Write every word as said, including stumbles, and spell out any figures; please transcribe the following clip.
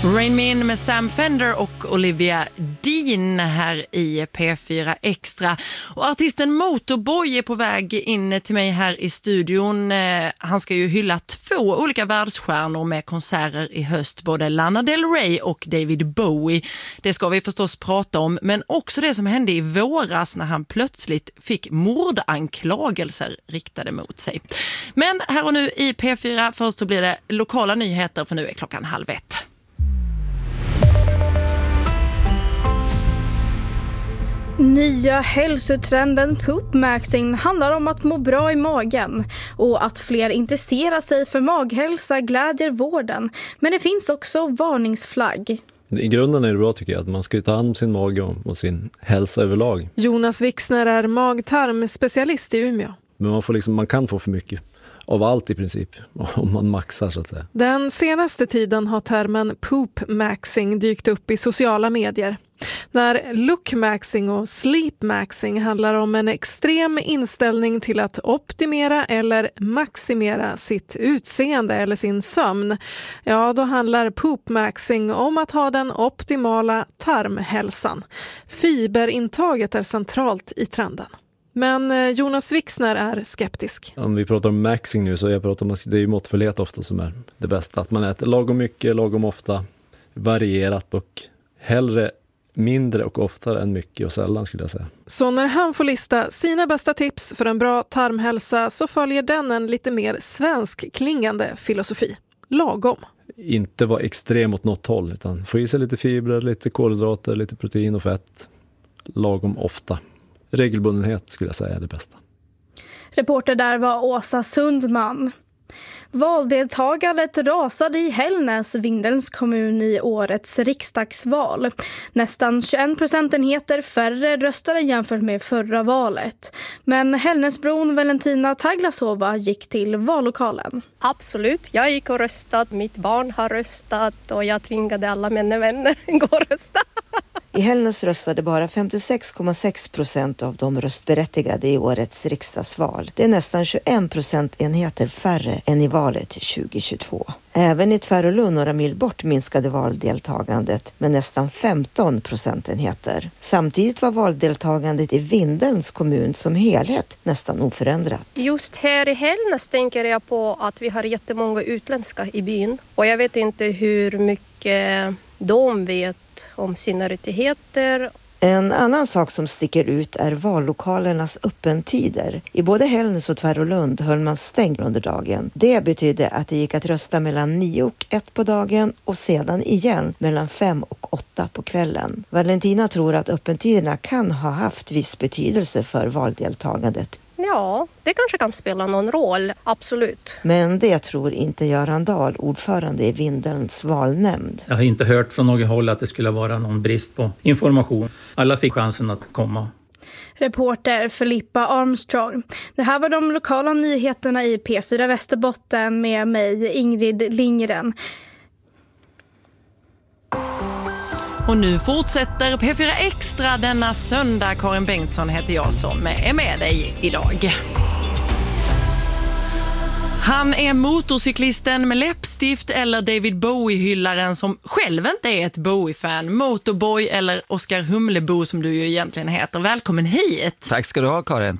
Rain Me In med Sam Fender och Olivia Dean här i P fyra Extra. Och artisten Motorboy är på väg in till mig här i studion. Han ska ju hylla två olika världsstjärnor med konserter i höst. Både Lana Del Rey och David Bowie. Det ska vi förstås prata om. Men också det som hände i våras när han plötsligt fick mordanklagelser riktade mot sig. Men här och nu i P fyra först så blir det lokala nyheter, för nu är klockan halv ett. Nya hälsotrenden poopmaxing handlar om att må bra i magen, och att fler intresserar sig för maghälsa glädjer vården. Men det finns också varningsflagg. I grunden är det bra, tycker jag, att man ska ta hand om sin mage och sin hälsa överlag. Jonas Wixner är mag-tarm-specialist i Umeå. Men man, får liksom, man kan få för mycket av allt i princip, om man maxar så att säga. Den senaste tiden har termen poop-maxing dykt upp i sociala medier. När look-maxing och sleep-maxing handlar om en extrem inställning till att optimera eller maximera sitt utseende eller sin sömn, ja, då handlar poop-maxing om att ha den optimala tarmhälsan. Fiberintaget är centralt i trenden. Men Jonas Wixner är skeptisk. Om vi pratar om maxing nu, så jag pratar om att det är ju måttfullhet ofta som är det bästa. Att man äter lagom mycket, lagom ofta, varierat och hellre mindre och oftare än mycket och sällan, skulle jag säga. Så när han får lista sina bästa tips för en bra tarmhälsa så följer den en lite mer svensk klingande filosofi. Lagom. Inte vara extrem åt något håll, utan få i sig lite fibrer, lite kolhydrater, lite protein och fett. Lagom ofta. Regelbundenhet skulle jag säga är det bästa. Reporter där var Åsa Sundman. Valdeltagandet rasade i Hällnäs, Vindelns kommun, i årets riksdagsval. Nästan tjugoen procentenheter färre röstade jämfört med förra valet. Men Hällnäsbron Valentina Taglasova gick till vallokalen. Absolut, jag gick och röstade, mitt barn har röstat och jag tvingade alla mina vänner att gå och rösta. I Hällnäs röstade bara femtiosex komma sex procent av de röstberättigade i årets riksdagsval. Det är nästan tjugoen procentenheter färre än i valet tjugohundratjugotvå. Även i Tvärålund, några mil bort, minskade valdeltagandet med nästan femton procentenheter. Samtidigt var valdeltagandet i Vindelns kommun som helhet nästan oförändrat. Just här i Hällnäs tänker jag på att vi har jättemånga utländska i byn. Och jag vet inte hur mycket de vet om sina rättigheter. En annan sak som sticker ut är vallokalernas öppentider. I både Hällnäs och Tvärålund höll man stängt under dagen. Det betydde att det gick att rösta mellan nio och ett på dagen och sedan igen mellan fem och åtta på kvällen. Valentina tror att öppentiderna kan ha haft viss betydelse för valdeltagandet. Ja, det kanske kan spela någon roll, absolut. Men det tror inte Göran Dahl, ordförande i Vindelns valnämnd. Jag har inte hört från något håll att det skulle vara någon brist på information. Alla fick chansen att komma. Reporter Filippa Armstrong. Det här var de lokala nyheterna i P fyra Västerbotten med mig, Ingrid Lindgren. Och nu fortsätter P fyra Extra denna söndag. Karin Bengtsson heter jag som är med dig idag. Han är motorcyklisten med läppstift eller David Bowie-hyllaren som själv inte är ett Bowie-fan. Motorboy eller Oskar Humlebo som du ju egentligen heter. Välkommen hit. Tack ska du ha, Karin.